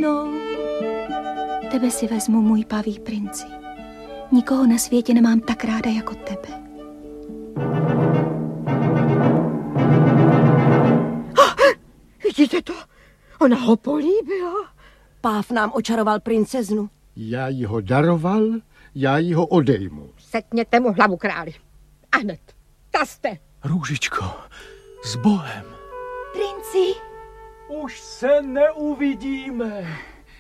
mnou. Tebe si vezmu, můj paví princi. Nikoho na světě nemám tak ráda jako tebe. Vidíte to? Ona ho políbila. Páv nám očaroval princeznu. Já jí ho daroval, já jí ho odejmu. Setněte mu hlavu, králi. A hned. Taste. Růžičko, s Bohem. Princi. Už se neuvidíme.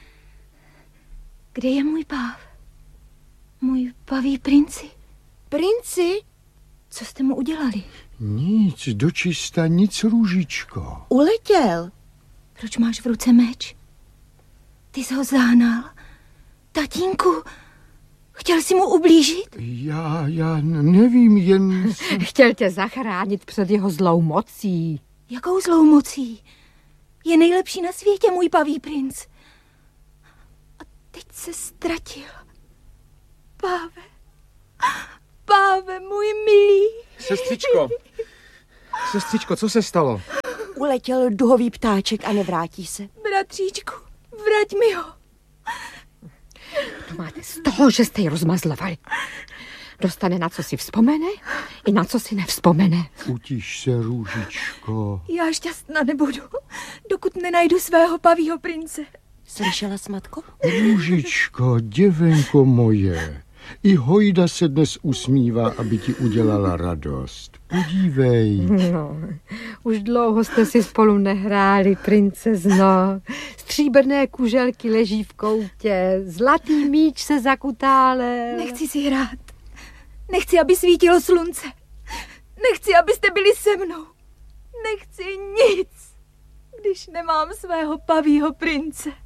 Kde je můj páv? Můj paví princi? Princi? Co jste mu udělali? Nic, dočista nic, Růžičko. Uletěl. Proč máš v ruce meč? Ty jsi ho zahnal. Tatínku, chtěl jsi mu ublížit? Já nevím, jen... Chtěl tě zachránit před jeho zlou mocí. Jakou zlou mocí? Je nejlepší na světě, můj paví princ. A teď se ztratil. Páve, můj milý. Sestřičko, co se stalo? Uletěl duhový ptáček a nevrátí se. Bratříčku, vrať mi ho. To máte z toho, že jste ji rozmazlovali. Dostane, na co si vzpomene i na co si nevzpomene. Utiš se, Růžičko. Já šťastná nebudu, dokud nenajdu svého pavího prince. Slyšela jsi, matko? Růžičko, děvenko moje. I hojda se dnes usmívá, aby ti udělala radost. Podívej. No, už dlouho jste si spolu nehráli, princezno. Stříbrné kuželky leží v koutě, zlatý míč se zakutálel. Nechci si hrát. Nechci, aby svítilo slunce. Nechci, abyste byli se mnou. Nechci nic, když nemám svého pavího prince.